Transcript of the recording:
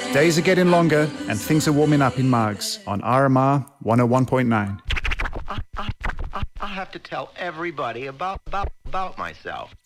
Days are getting longer and things are warming up in Margs on RMR 101.9. I have to tell everybody about myself.